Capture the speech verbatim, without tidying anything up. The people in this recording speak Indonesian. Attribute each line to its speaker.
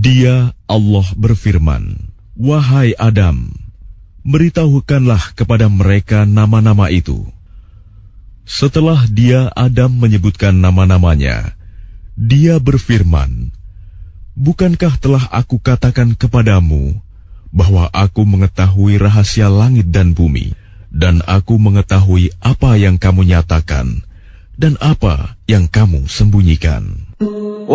Speaker 1: Dia, Allah berfirman, "Wahai Adam, beritahukanlah kepada mereka nama-nama itu." Setelah dia, Adam, menyebutkan nama-namanya, dia berfirman, "Bukankah telah aku katakan kepadamu bahwa aku mengetahui rahasia langit dan bumi, dan aku mengetahui apa yang kamu nyatakan dan apa yang kamu sembunyikan?"